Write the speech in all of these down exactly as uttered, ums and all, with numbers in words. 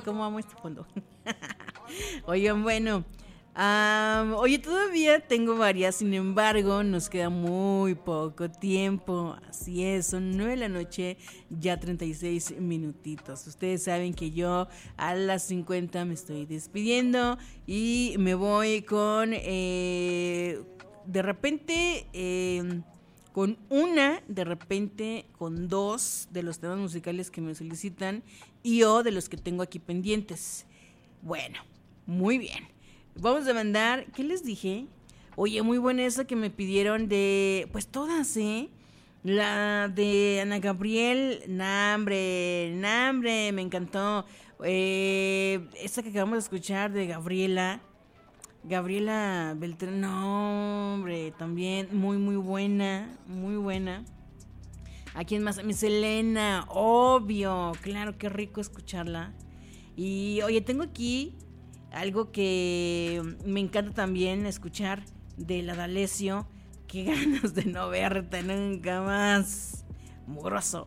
cómo amo este fondo. Oigan, bueno. Um, oye, todavía tengo varias, sin embargo, nos queda muy poco tiempo. Así es, son nueve de la noche, ya treinta y seis minutitos. Ustedes saben que yo a las cincuenta me estoy despidiendo y me voy con, eh, de repente, eh, con una, de repente con dos de los temas musicales que me solicitan y o de los que tengo aquí pendientes. Bueno, muy bien. Vamos a mandar, ¿qué les dije? Oye, muy buena esa que me pidieron de, pues todas, ¿eh? La de Ana Gabriel, Nambre, Nambre, me encantó. Eh, esa que acabamos de escuchar de Gabriela, Gabriela Beltrán, no, hombre, también muy, muy buena, muy buena. ¿A quién más? Mi Selena, obvio, claro, qué rico escucharla. Y, oye, tengo aquí algo que me encanta también escuchar de la D'Alessio. Qué ganas de no verte nunca más, mugroso.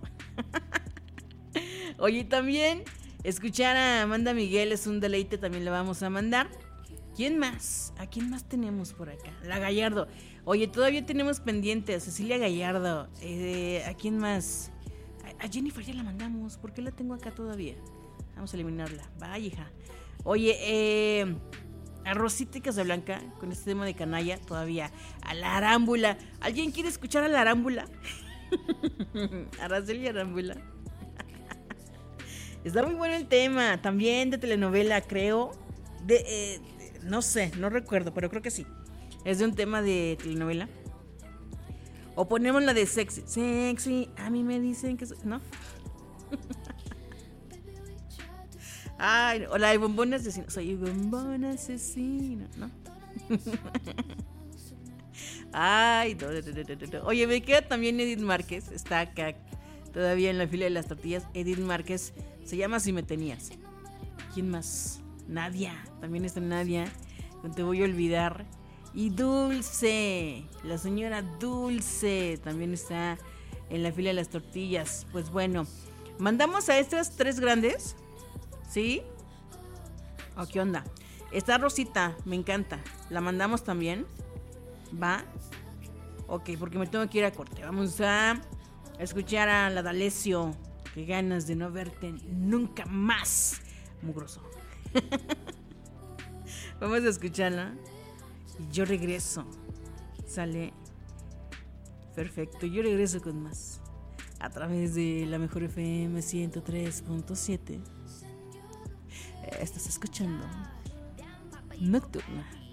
Oye, también escuchar a Amanda Miguel es un deleite, también le vamos a mandar. ¿Quién más? ¿A quién más tenemos por acá? La Gallardo. Oye, todavía tenemos pendiente a Cecilia Gallardo. Eh, ¿A quién más? A, a Jennifer ya la mandamos. ¿Por qué la tengo acá todavía? Vamos a eliminarla. Vaya, hija. Oye, eh, a Rosita Casablanca, con este tema de canalla, todavía. A la Arámbula. ¿Alguien quiere escuchar a la Arámbula? Araceli Arámbula. Está muy bueno el tema. También de telenovela, creo. De, eh, no sé, no recuerdo, pero creo que sí. Es de un tema de telenovela. O ponemos la de sexy. Sexy, a mí me dicen que soy, ¿no? Ay, o la de bombón asesino. Soy bombón asesino, ¿no? Ay, no, no, no, no, no. Oye, me queda también Edith Márquez. Está acá todavía en la fila de las tortillas. Edith Márquez. Se llama Si me tenías. ¿Quién más? Nadia. También está Nadia. No te voy a olvidar. Y Dulce. La señora Dulce. También está en la fila de las tortillas. Pues bueno. Mandamos a estas tres grandes. ¿Sí? ¿O qué onda? Está Rosita, me encanta. La mandamos también. ¿Va? Ok, porque me tengo que ir a corte. Vamos a escuchar a la D'Alessio. Qué ganas de no verte nunca más, mugroso. Vamos a escucharla. Y yo regreso. Sale. Perfecto, yo regreso con más. A través de la Mejor F M ciento tres punto siete. Estás escuchando Nocturna.